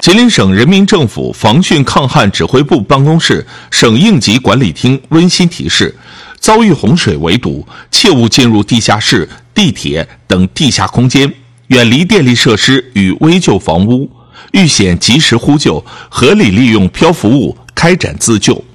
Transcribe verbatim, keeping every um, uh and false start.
吉林省人民政府防汛抗旱指挥部办公室省应急管理厅温馨提示：遭遇洪水围堵，切勿进入地下室、地铁等地下空间，远离电力设施与危旧房屋，遇险及时呼救，合理利用漂浮物开展自救。